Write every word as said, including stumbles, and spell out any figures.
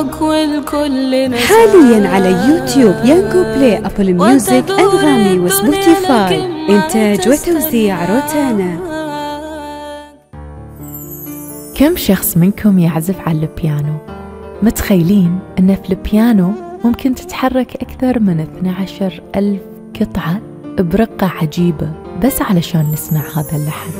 حاليا على يوتيوب يانجو بلاي، أبل ميوزك، أنغامي وسبوتيفاي. إنتاج وتوزيع روتانا. كم شخص منكم يعزف على البيانو؟ متخيلين أن في البيانو ممكن تتحرك أكثر من اثني عشر ألف قطعة برقة عجيبة بس علشان نسمع هذا اللحن؟